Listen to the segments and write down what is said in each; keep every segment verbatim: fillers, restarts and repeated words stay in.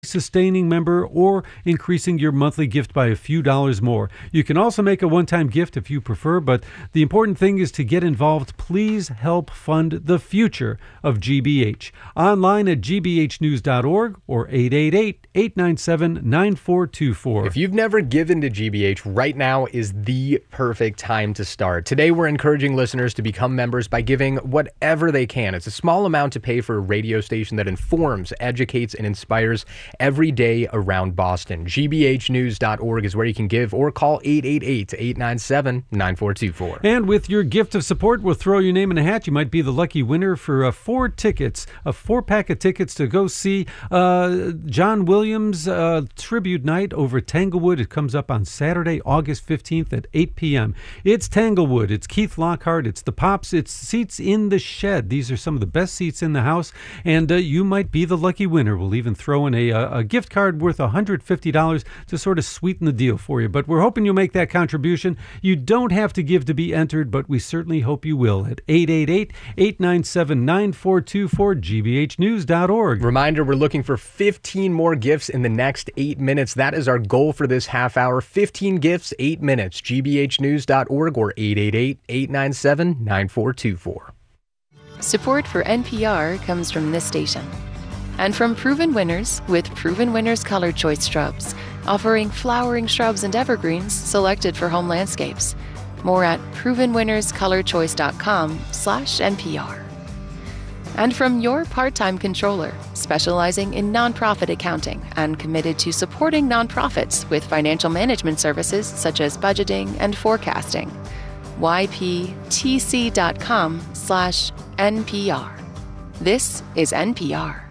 sustaining member or increasing your monthly gift by a few dollars more. You can also make a one-time gift if you prefer, but the important thing is to get involved. Please help fund the future of G B H. Online at g b h news dot org or eight eight eight, eight nine seven, nine four two four. If you've never given to G B H, right now is the perfect time to start. Today, we're encouraging listeners to become members by giving whatever they can. It's a small amount to pay for a radio station that informs, educates, and inspires every day around Boston. g b h news dot org is where you can give, or call eight eight eight, eight nine seven, nine four two four. And with your gift of support, we'll throw your name in a hat. You might be the lucky winner for uh, four tickets, a four-pack of tickets to go see uh, John Williams uh, Tribute Night over at Tanglewood. It comes up on Saturday, August fifteenth at eight p.m. It's Tanglewood. It's Keith Lockhart. It's the Pops. It's Seats in the Shed. These are some of the best seats in the house, and uh, you might be the lucky winner. We'll even throw in a, a gift card worth one hundred fifty dollars to sort of sweeten the deal for you. But we're hoping you'll make that contribution. You don't have to give to be entered, but we certainly hope you will at eight eight eight, eight nine seven, nine four two four, g b h news dot org. Reminder, we're looking for fifteen more gifts in the next eight minutes. That is our goal for this half hour. fifteen gifts, eight minutes. g b h news dot org or eight eight eight, eight nine seven, nine four two four. Support for N P R comes from this station and from Proven Winners with Proven Winners Color Choice Shrubs, offering flowering shrubs and evergreens selected for home landscapes. More at proven winners color choice dot com slash N P R. And from Your Part-Time Controller, specializing in nonprofit accounting and committed to supporting nonprofits with financial management services such as budgeting and forecasting. y p t c dot com slash N P R. This is N P R.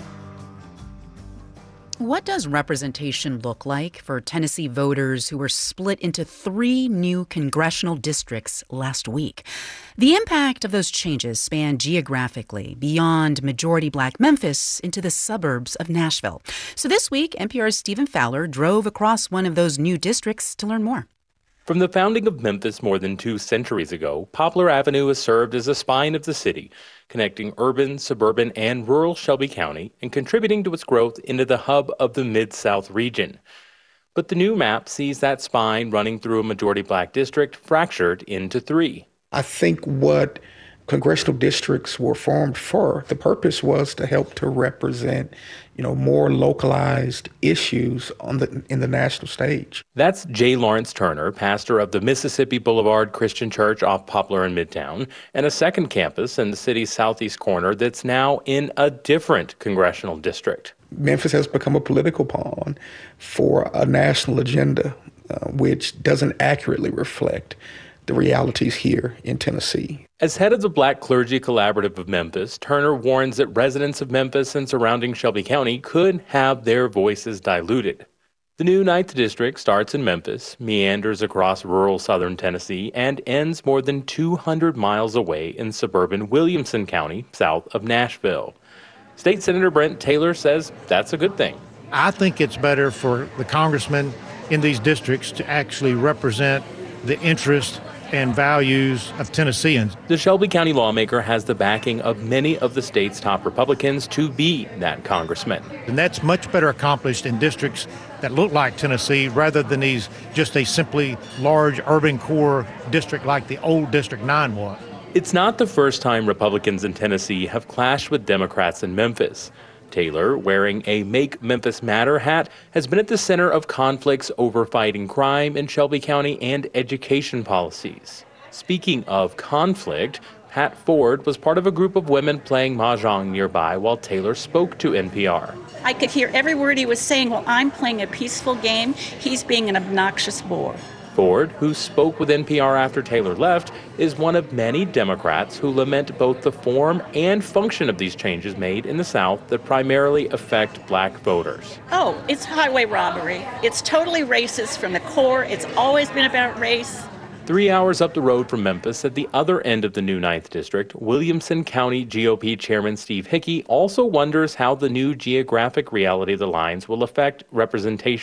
What does representation look like for Tennessee voters who were split into three new congressional districts last week? The impact of those changes span geographically beyond majority black Memphis into the suburbs of Nashville. So this week, N P R's Stephen Fowler drove across one of those new districts to learn more. From the founding of Memphis more than two centuries ago, Poplar Avenue has served as the spine of the city, connecting urban, suburban, and rural Shelby County and contributing to its growth into the hub of the Mid-South region. But the new map sees that spine running through a majority black district fractured into three. I think what congressional districts were formed for, the purpose was to help to represent, you know, more localized issues on the in the national stage. That's J. Lawrence Turner, pastor of the Mississippi Boulevard Christian Church off Poplar in Midtown, and a second campus in the city's southeast corner that's now in a different congressional district. Memphis has become a political pawn for a national agenda, uh, which doesn't accurately reflect the realities here in Tennessee. As head of the Black Clergy Collaborative of Memphis, Turner warns that residents of Memphis and surrounding Shelby County could have their voices diluted. The new ninth District starts in Memphis, meanders across rural southern Tennessee, and ends more than two hundred miles away in suburban Williamson County, south of Nashville. State Senator Brent Taylor says that's a good thing. I think it's better for the congressmen in these districts to actually represent the interests and values of Tennesseans. The Shelby County lawmaker has the backing of many of the state's top Republicans to be that congressman. And that's much better accomplished in districts that look like Tennessee rather than these just a simply large urban core district like the old District nine was. It's not the first time Republicans in Tennessee have clashed with Democrats in Memphis. Taylor, wearing a Make Memphis Matter hat, has been at the center of conflicts over fighting crime in Shelby County and education policies. Speaking of conflict, Pat Ford was part of a group of women playing mahjong nearby while Taylor spoke to N P R. I could hear every word he was saying. Well, I'm playing a peaceful game. He's being an obnoxious bore. Ford, who spoke with N P R after Taylor left, is one of many Democrats who lament both the form and function of these changes made in the South that primarily affect black voters. Oh, it's highway robbery. It's totally racist from the core. It's always been about race. Three hours up the road from Memphis, at the other end of the new ninth District, Williamson County G O P Chairman Steve Hickey also wonders how the new geographic reality of the lines will affect representation.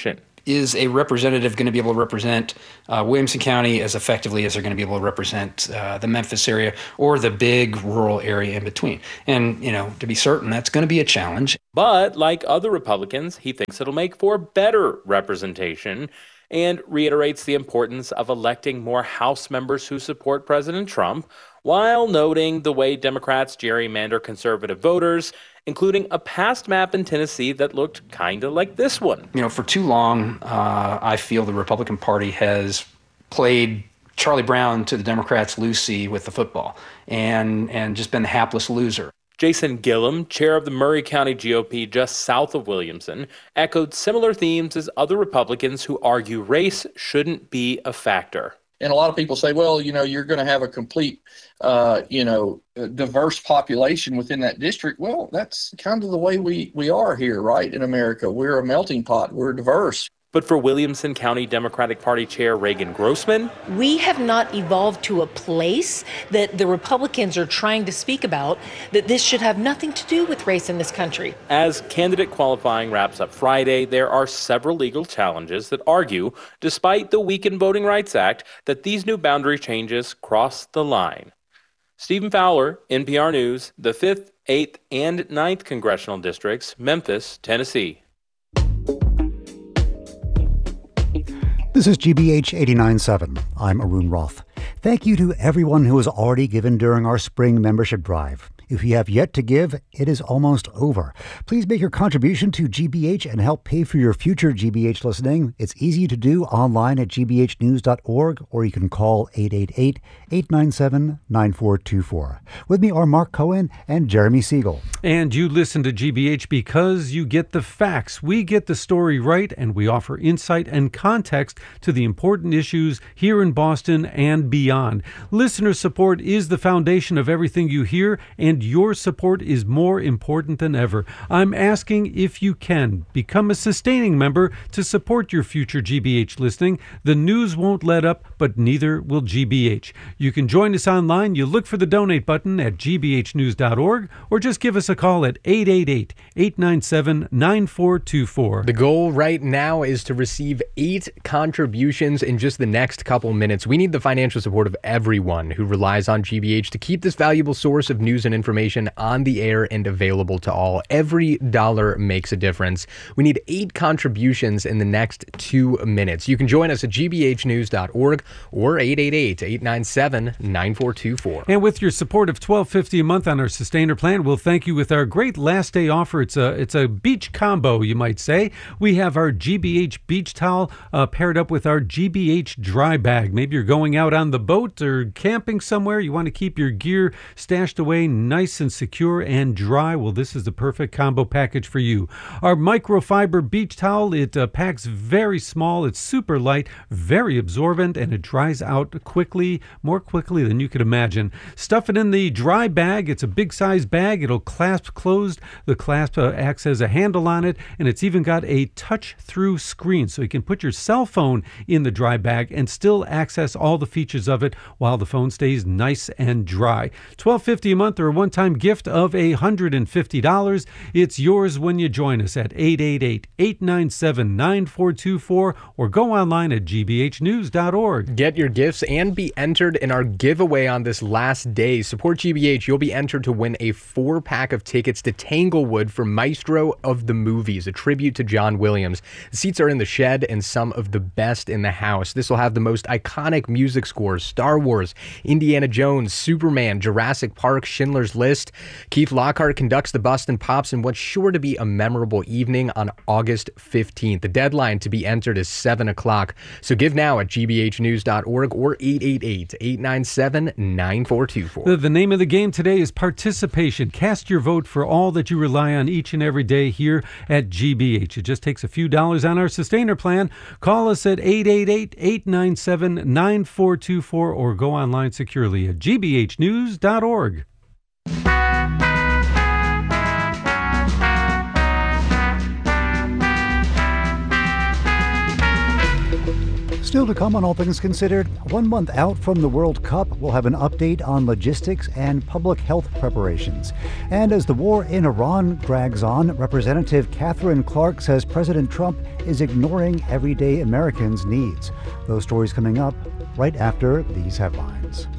is a representative going to be able to represent uh, Williamson County as effectively as they're going to be able to represent uh, the Memphis area or the big rural area in between? And, you know, to be certain, that's going to be a challenge. But like other Republicans, he thinks it'll make for better representation and reiterates the importance of electing more House members who support President Trump, while noting the way Democrats gerrymander conservative voters, including a past map in Tennessee that looked kind of like this one. You know, for too long, uh, I feel the Republican Party has played Charlie Brown to the Democrats' Lucy with the football and, and just been the hapless loser. Jason Gillum, chair of the Murray County G O P just south of Williamson, echoed similar themes as other Republicans who argue race shouldn't be a factor. And a lot of people say, well, you know, you're going to have a complete, uh, you know, diverse population within that district. Well, that's kind of the way we, we are here, right, in America. We're a melting pot. We're diverse. But for Williamson County Democratic Party Chair Reagan Grossman, we have not evolved to a place that the Republicans are trying to speak about, that this should have nothing to do with race in this country. As candidate qualifying wraps up Friday, there are several legal challenges that argue, despite the weakened Voting Rights Act, that these new boundary changes cross the line. Stephen Fowler, N P R News, the fifth, eighth, and ninth congressional districts, Memphis, Tennessee. This is G B H eighty-nine point seven. I'm Arun Roth. Thank you to everyone who has already given during our spring membership drive. If you have yet to give, it is almost over. Please make your contribution to G B H and help pay for your future G B H listening. It's easy to do online at g b h news dot org, or you can call eight eight eight, eight nine seven, nine four two four. With me are Mark Cohen and Jeremy Siegel. And you listen to G B H because you get the facts. We get the story right, and we offer insight and context to the important issues here in Boston and beyond. Listener support is the foundation of everything you hear, and your support is more important than ever. I'm asking if you can become a sustaining member to support your future G B H listening. The news won't let up, but neither will G B H. You can join us online. You look for the donate button at g b h news dot org, or just give us a call at eight eight eight, eight nine seven, nine four two four. The goal right now is to receive eight contributions in just the next couple minutes. We need the financial support of everyone who relies on G B H to keep this valuable source of news and information on the air and available to all. Every dollar makes a difference. We need eight contributions in the next two minutes. You can join us at g b h news dot org or eight eight eight, eight nine seven, nine four two four. And with your support of twelve fifty a month on our Sustainer plan, we'll thank you with our great last day offer. It's a it's a beach combo, you might say. We have our G B H beach towel uh, paired up with our G B H dry bag. Maybe you're going out on the boat or camping somewhere. You want to keep your gear stashed away nice and secure and dry. Well, this is the perfect combo package for you. Our microfiber beach towel, it uh, packs very small. It's super light, very absorbent, and it dries out quickly, more quickly than you could imagine. Stuff it in the dry bag. It's a big size bag. It'll clasp closed. The clasp uh, acts as a handle on it, and it's even got a touch-through screen, so you can put your cell phone in the dry bag and still access all the features of it while the phone stays nice and dry. twelve fifty a month, or a one-time gift of one hundred fifty dollars. It's yours when you join us at eight eight eight, eight nine seven, nine four two four, or go online at g b h news dot org. Get your gifts and be entered in our giveaway on this last day. Support G B H. You'll be entered to win a four-pack of tickets to Tanglewood for Maestro of the Movies, a tribute to John Williams. The seats are in the shed and some of the best in the house. This will have the most iconic music scores: Star Wars, Indiana Jones, Superman, Jurassic Park, Schindler's List. Keith Lockhart conducts the Boston Pops in what's sure to be a memorable evening on August fifteenth. The deadline to be entered is seven o'clock. So give now at g b h news dot org or eight eight eight, eight nine seven, nine four two four. The, the name of the game today is participation. Cast your vote for all that you rely on each and every day here at G B H. It just takes a few dollars on our Sustainer plan. Call us at eight eight eight, eight nine seven, nine four two four or go online securely at g b h news dot org. Still to come on All Things Considered, one month out from the World Cup, we'll have an update on logistics and public health preparations. And as the war in Iran drags on, Representative Katherine Clark says President Trump is ignoring everyday Americans' needs. Those stories coming up right after these headlines.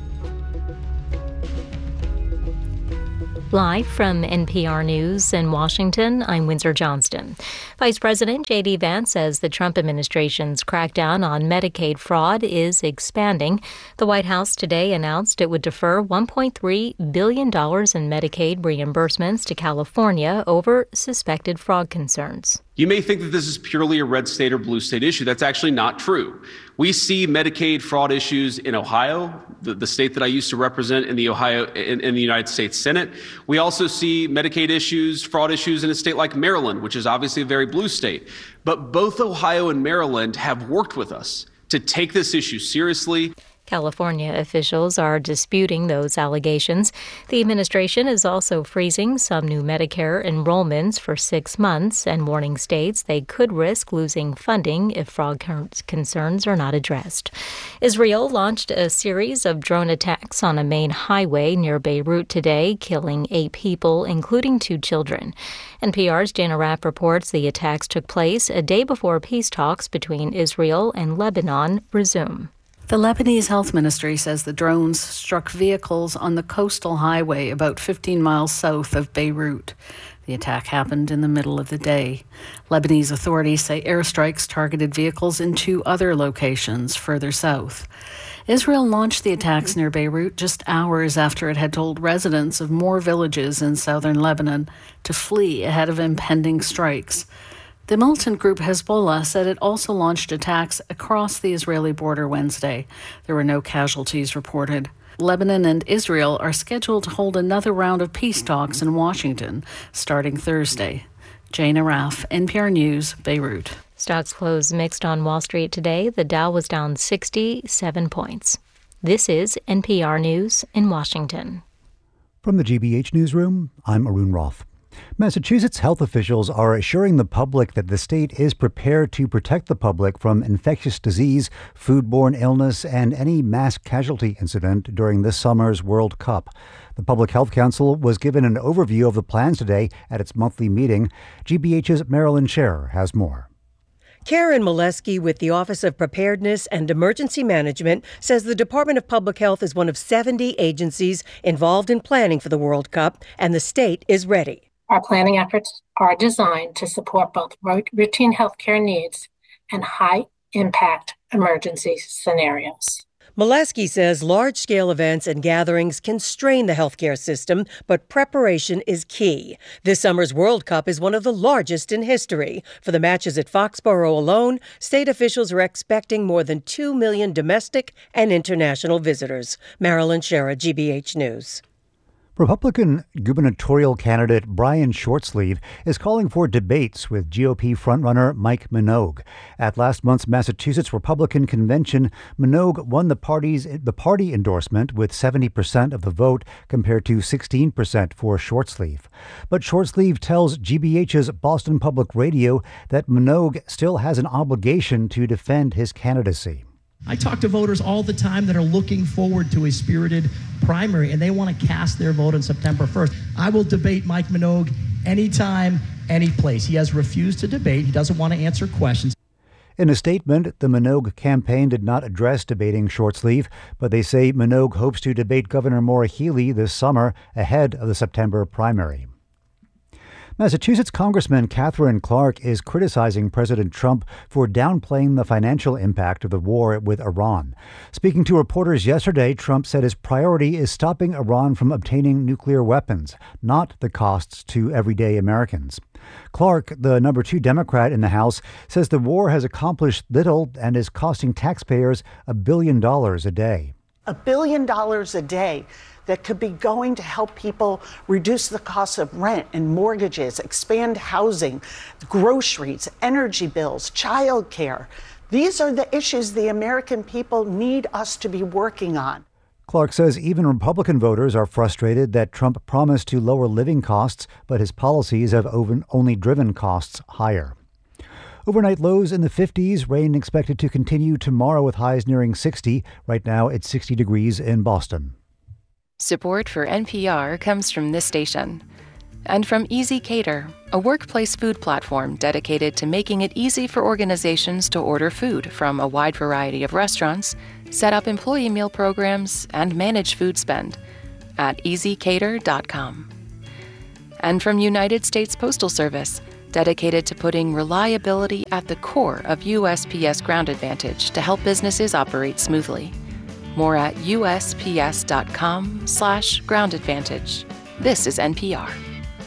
Live from N P R News in Washington, I'm Windsor Johnston. Vice President J D Vance says the Trump administration's crackdown on Medicaid fraud is expanding. The White House today announced it would defer one point three billion dollars in Medicaid reimbursements to California over suspected fraud concerns. You may think that this is purely a red state or blue state issue. That's actually not true. We see Medicaid fraud issues in Ohio, the, the state that I used to represent in the Ohio in, in the United States Senate. We also see Medicaid issues, fraud issues in a state like Maryland, which is obviously a very blue state. But both Ohio and Maryland have worked with us to take this issue seriously. California officials are disputing those allegations. The administration is also freezing some new Medicare enrollments for six months and warning states they could risk losing funding if fraud concerns are not addressed. Israel launched a series of drone attacks on a main highway near Beirut today, killing eight people, including two children. N P R's Jana Rapp reports the attacks took place a day before peace talks between Israel and Lebanon resume. The Lebanese Health Ministry says the drones struck vehicles on the coastal highway about fifteen miles south of Beirut. The attack happened in the middle of the day. Lebanese authorities say airstrikes targeted vehicles in two other locations further south. Israel launched the attacks near Beirut just hours after it had told residents of more villages in southern Lebanon to flee ahead of impending strikes. The militant group Hezbollah said it also launched attacks across the Israeli border Wednesday. There were no casualties reported. Lebanon and Israel are scheduled to hold another round of peace talks in Washington starting Thursday. Jana Raff, N P R News, Beirut. Stocks closed mixed on Wall Street today. The Dow was down sixty-seven points. This is N P R News in Washington. From the G B H Newsroom, I'm Arun Roth. Massachusetts health officials are assuring the public that the state is prepared to protect the public from infectious disease, foodborne illness, and any mass casualty incident during this summer's World Cup. The Public Health Council was given an overview of the plans today at its monthly meeting. G B H's Marilyn Scherer has more. Karen Molesky with the Office of Preparedness and Emergency Management says the Department of Public Health is one of seventy agencies involved in planning for the World Cup, and the state is ready. Our planning efforts are designed to support both routine healthcare needs and high-impact emergency scenarios. Molesky says large-scale events and gatherings can strain the healthcare system, but preparation is key. This summer's World Cup is one of the largest in history. For the matches at Foxborough alone, state officials are expecting more than two million domestic and international visitors. Marilyn Scherer, G B H News. Republican gubernatorial candidate Brian Shortsleeve is calling for debates with G O P frontrunner Mike Minogue. At last month's Massachusetts Republican convention, Minogue won the party's the party endorsement with seventy percent of the vote compared to sixteen percent for Shortsleeve. But Shortsleeve tells G B H's Boston Public Radio that Minogue still has an obligation to defend his candidacy. I talk to voters all the time that are looking forward to a spirited primary, and they want to cast their vote on September first. I will debate Mike Minogue anytime, any place. He has refused to debate. He doesn't want to answer questions. In a statement, the Minogue campaign did not address debating Shortsleeve, but they say Minogue hopes to debate Governor Maura Healey this summer ahead of the September primary. Massachusetts Congressman Katherine Clark is criticizing President Trump for downplaying the financial impact of the war with Iran. Speaking to reporters yesterday, Trump said his priority is stopping Iran from obtaining nuclear weapons, not the costs to everyday Americans. Clark, the number two Democrat in the House, says the war has accomplished little and is costing taxpayers a billion dollars a day. A billion dollars a day that could be going to help people reduce the cost of rent and mortgages, expand housing, groceries, energy bills, child care. These are the issues the American people need us to be working on. Clark says even Republican voters are frustrated that Trump promised to lower living costs, but his policies have only driven costs higher. Overnight lows in the fifties. Rain expected to continue tomorrow with highs nearing sixty. Right now it's sixty degrees in Boston. Support for N P R comes from this station. And from Easy Cater, a workplace food platform dedicated to making it easy for organizations to order food from a wide variety of restaurants, set up employee meal programs, and manage food spend at easy cater dot com. And from United States Postal Service, dedicated to putting reliability at the core of U S P S Ground Advantage to help businesses operate smoothly. More at U S P S dot com slash ground advantage. This is N P R.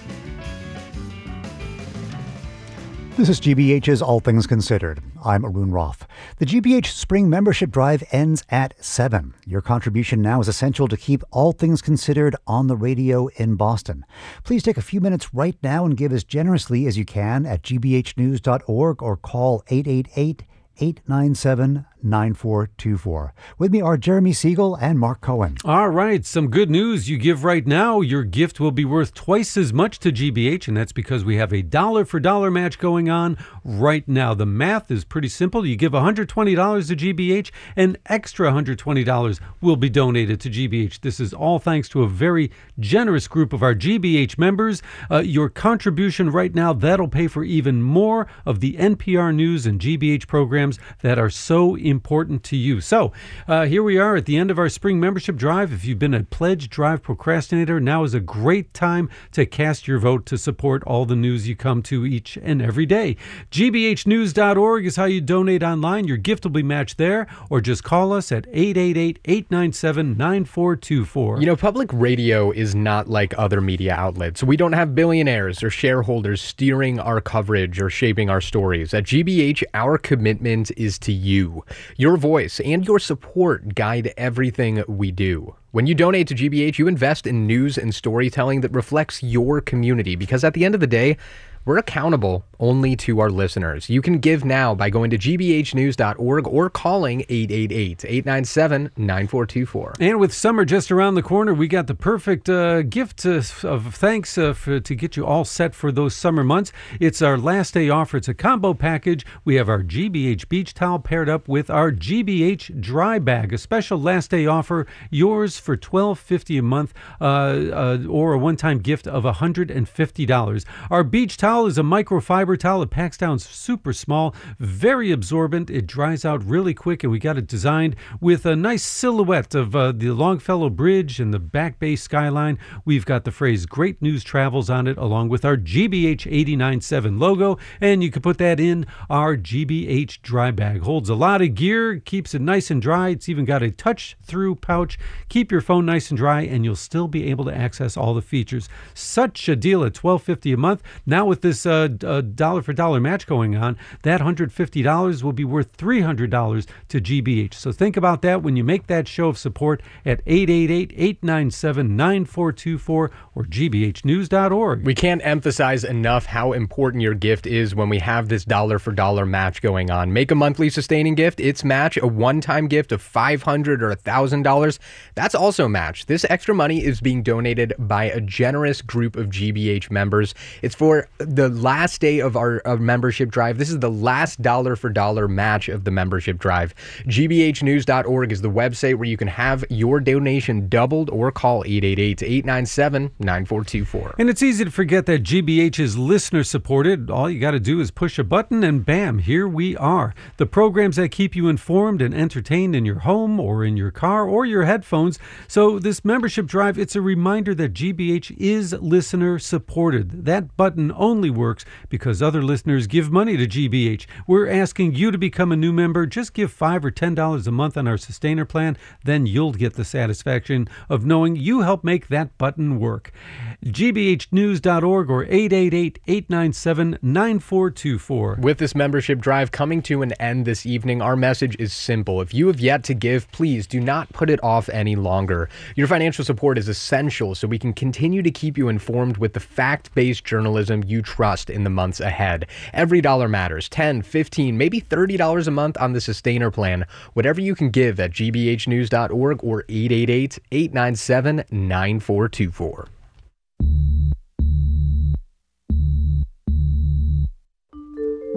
This is G B H's All Things Considered. I'm Arun Roth. The G B H Spring Membership Drive ends at seven. Your contribution now is essential to keep All Things Considered on the radio in Boston. Please take a few minutes right now and give as generously as you can at g b h news dot org or call eight eight eight, eight nine seven, nine four two four. With me are Jeremy Siegel and Mark Cohen. All right, some good news. You give right now, your gift will be worth twice as much to G B H, and that's because we have a dollar for dollar match going on right now. The math is pretty simple. You give one hundred twenty dollars to G B H, an extra one hundred twenty dollars will be donated to G B H. This is all thanks to a very generous group of our G B H members. Uh, your contribution right now, that'll pay for even more of the N P R News and G B H programs that are so important to you. So uh, here we are at the end of our spring membership drive. If you've been a pledge drive procrastinator, now is a great time to cast your vote to support all the news you come to each and every day. g b h news dot org is how you donate online. Your gift will be matched there, or just call us at eight eight eight, eight nine seven, nine four two four. You know, public radio is not like other media outlets. We don't have billionaires or shareholders steering our coverage or shaping our stories. At G B H, our commitment is to you. Your voice and your support guide everything we do. When you donate to G B H, you invest in news and storytelling that reflects your community, because at the end of the day, we're accountable only to our listeners. You can give now by going to g b h news dot org or calling eight eight eight, eight nine seven, nine four two four. And with summer just around the corner, we got the perfect uh, gift uh, of thanks uh, for, to get you all set for those summer months. It's our last day offer. It's a combo package. We have our G B H beach towel paired up with our G B H dry bag, a special last day offer, yours for twelve fifty a month, uh, uh, or a one-time gift of one hundred fifty dollars. Our beach towel is a microfiber towel. It packs down super small, very absorbent. It dries out really quick, and we got it designed with a nice silhouette of uh, the Longfellow Bridge and the Back Bay skyline. We've got the phrase Great News Travels on it, along with our G B H eighty-nine point seven logo, and you can put that in our G B H dry bag. Holds a lot of gear, keeps it nice and dry. It's even got a touch-through pouch. Keep your phone nice and dry, and you'll still be able to access all the features. Such a deal at twelve fifty a month. Now with this uh, uh, dollar for dollar match going on, that one hundred fifty dollars will be worth three hundred dollars to G B H. So think about that when you make that show of support at eight eight eight, eight nine seven, nine four two four or g b h news dot org. We can't emphasize enough how important your gift is when we have this dollar for dollar match going on. Make a monthly sustaining gift. It's match. A one-time gift of five hundred dollars or one thousand dollars. That's also match. This extra money is being donated by a generous group of G B H members. It's for the last day of our of membership drive. This is the last dollar for dollar match of the membership drive. g b h news dot org is the website where you can have your donation doubled, or call eight eight eight, eight nine seven, nine four two four. And it's easy to forget that G B H is listener supported. All you got to do is push a button and bam, here we are. The programs that keep you informed and entertained in your home or in your car or your headphones. So this membership drive, it's a reminder that G B H is listener supported. That button only works because other listeners give money to G B H. We're asking you to become a new member. Just give five or ten dollars a month on our sustainer plan. Then you'll get the satisfaction of knowing you help make that button work. g b h news dot org or eight eight eight, eight nine seven, nine four two four. With this membership drive coming to an end this evening, our message is simple. If you have yet to give, please do not put it off any longer. Your financial support is essential so we can continue to keep you informed with the fact-based journalism you trust in the months ahead. Every dollar matters. ten, fifteen, maybe thirty dollars a month on the sustainer plan. Whatever you can give at g b h news dot org or eight eight eight, eight nine seven, nine four two four.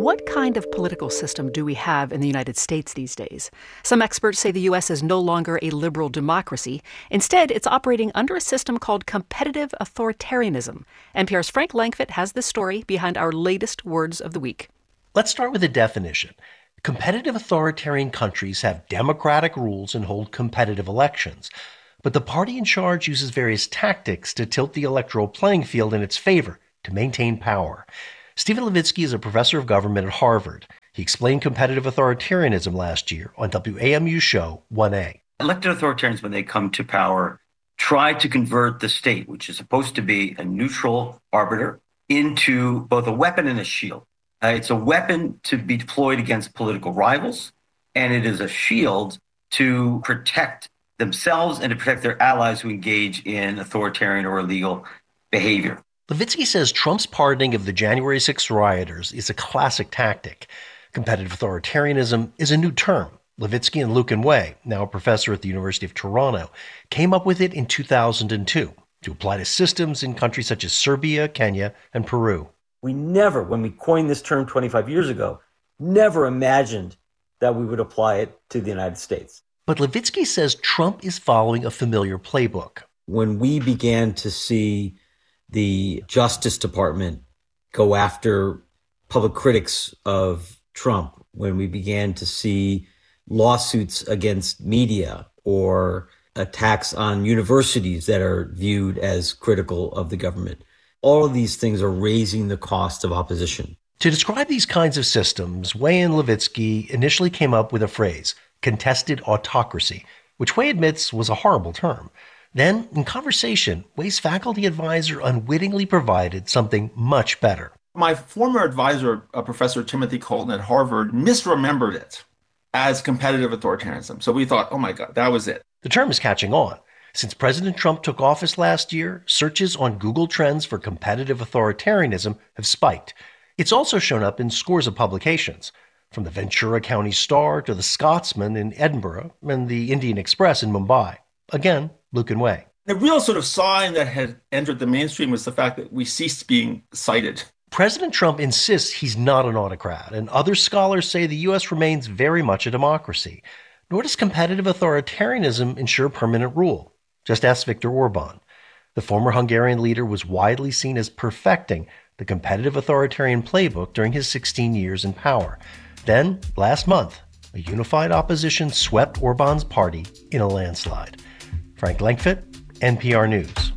What kind of political system do we have in the United States these days? Some experts say the U S is no longer a liberal democracy. Instead, it's operating under a system called competitive authoritarianism. N P R's Frank Langfitt has the story behind our latest words of the week. Let's start with a definition. Competitive authoritarian countries have democratic rules and hold competitive elections. But the party in charge uses various tactics to tilt the electoral playing field in its favor to maintain power. Stephen Levitsky is a professor of government at Harvard. He explained competitive authoritarianism last year on W A M U's show one A. Elected authoritarians, when they come to power, try to convert the state, which is supposed to be a neutral arbiter, into both a weapon and a shield. Uh, it's a weapon to be deployed against political rivals, and it is a shield to protect themselves and to protect their allies who engage in authoritarian or illegal behavior. Levitsky says Trump's pardoning of the January sixth rioters is a classic tactic. Competitive authoritarianism is a new term. Levitsky and Lucan Way, now a professor at the University of Toronto, came up with it in two thousand two to apply to systems in countries such as Serbia, Kenya, and Peru. We never, when we coined this term twenty-five years ago, never imagined that we would apply it to the United States. But Levitsky says Trump is following a familiar playbook. When we began to see the Justice Department go after public critics of Trump, when we began to see lawsuits against media or attacks on universities that are viewed as critical of the government, all of these things are raising the cost of opposition. To describe these kinds of systems, Way and Levitsky initially came up with a phrase, contested autocracy, which Way admits was a horrible term. Then, in conversation, Way's faculty advisor unwittingly provided something much better. My former advisor, uh, Professor Timothy Colton at Harvard, misremembered it as competitive authoritarianism. So we thought, oh my God, that was it. The term is catching on. Since President Trump took office last year, searches on Google Trends for competitive authoritarianism have spiked. It's also shown up in scores of publications, from the Ventura County Star to the Scotsman in Edinburgh and the Indian Express in Mumbai. Again, Lucan Way. The real sort of sign that had entered the mainstream was the fact that we ceased being cited. President Trump insists he's not an autocrat, and other scholars say the U S remains very much a democracy. Nor does competitive authoritarianism ensure permanent rule. Just ask Viktor Orban. The former Hungarian leader was widely seen as perfecting the competitive authoritarian playbook during his sixteen years in power. Then, last month, a unified opposition swept Orban's party in a landslide. Frank Langfitt, N P R News.